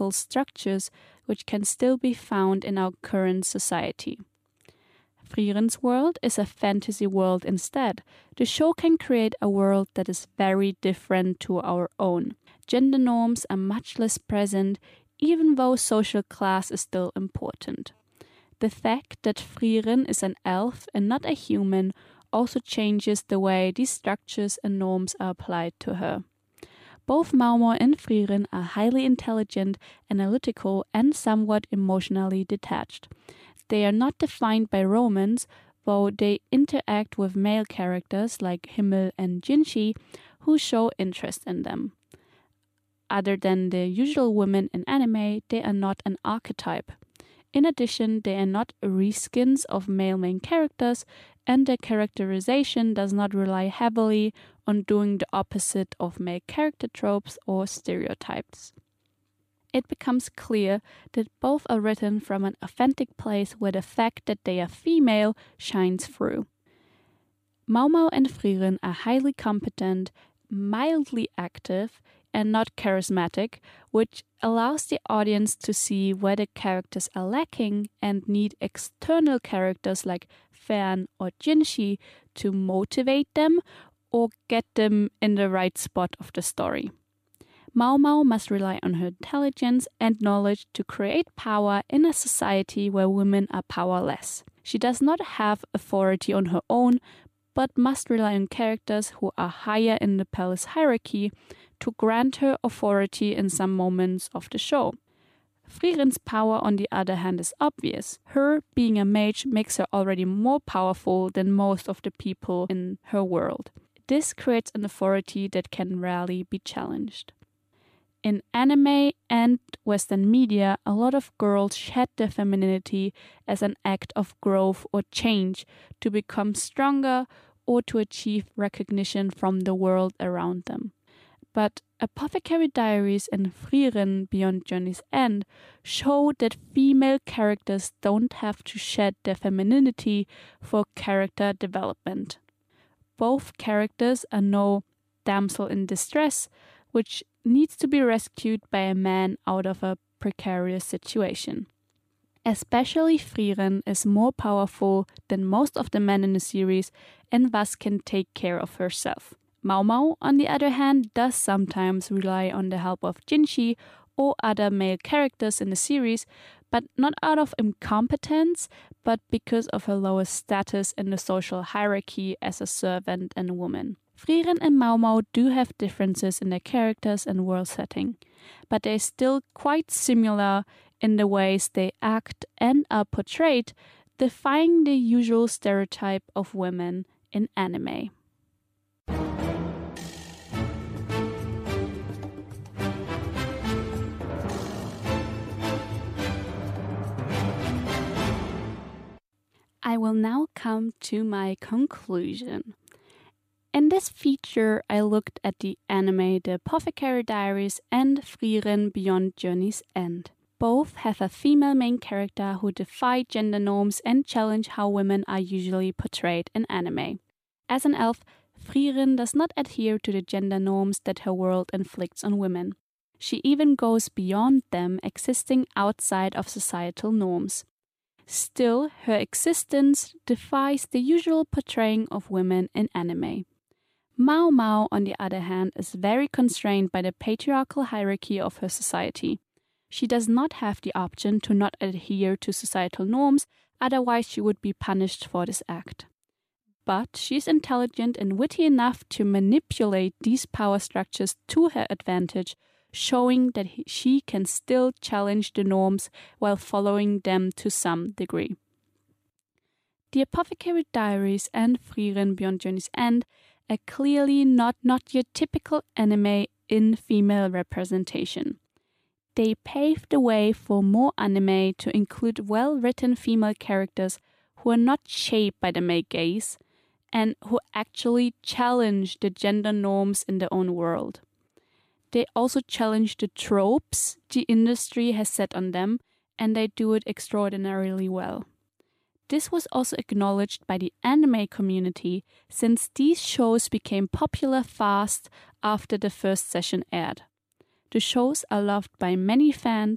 hierarchical structures which can still be found in our current society. Friren's world is a fantasy world instead. The show can create a world that is very different to our own. Gender norms are much less present, even though social class is still important. The fact that Frieren is an elf and not a human also changes the way these structures and norms are applied to her. Both Maumau and Frieren are highly intelligent, analytical, and somewhat emotionally detached. They are not defined by romance, though they interact with male characters like Himmel and Jinshi, who show interest in them. Other than the usual women in anime, they are not an archetype. In addition, they are not reskins of male main characters, and their characterization does not rely heavily on doing the opposite of male character tropes or stereotypes. It becomes clear that both are written from an authentic place where the fact that they are female shines through. Maumau and Frieren are highly competent, mildly active, and not charismatic, which allows the audience to see where the characters are lacking and need external characters like Fern or Jinshi to motivate them or get them in the right spot of the story. Maumau must rely on her intelligence and knowledge to create power in a society where women are powerless. She does not have authority on her own, but must rely on characters who are higher in the palace hierarchy to grant her authority in some moments of the show. Friren's power, on the other hand, is obvious. Her being a mage makes her already more powerful than most of the people in her world. This creates an authority that can rarely be challenged. In anime and Western media, a lot of girls shed their femininity as an act of growth or change to become stronger or to achieve recognition from the world around them. But Apothecary Diaries and Frieren Beyond Journey's End show that female characters don't have to shed their femininity for character development. Both characters are no damsel in distress, which needs to be rescued by a man out of a precarious situation. Especially Frieren is more powerful than most of the men in the series and thus can take care of herself. Maumau, on the other hand, does sometimes rely on the help of Jinshi or other male characters in the series, but not out of incompetence, but because of her lower status in the social hierarchy as a servant and a woman. Frieren and Maumau do have differences in their characters and world setting, but they're still quite similar in the ways they act and are portrayed, defying the usual stereotype of women in anime. I will now come to my conclusion. In this feature, I looked at the anime The Apothecary Diaries and Frieren Beyond Journey's End. Both have a female main character who defy gender norms and challenge how women are usually portrayed in anime. As an elf, Frieren does not adhere to the gender norms that her world inflicts on women. She even goes beyond them, existing outside of societal norms. Still, her existence defies the usual portraying of women in anime. Maumau, on the other hand, is very constrained by the patriarchal hierarchy of her society. She does not have the option to not adhere to societal norms, otherwise she would be punished for this act. But she is intelligent and witty enough to manipulate these power structures to her advantage, showing that she can still challenge the norms while following them to some degree. The Apothecary Diaries and Frieren Beyond Journey's End are clearly not your typical anime in female representation. They paved the way for more anime to include well-written female characters who are not shaped by the male gaze and who actually challenge the gender norms in their own world. They also challenge the tropes the industry has set on them, and they do it extraordinarily well. This was also acknowledged by the anime community, since these shows became popular fast after the first session aired. The shows are loved by many fans,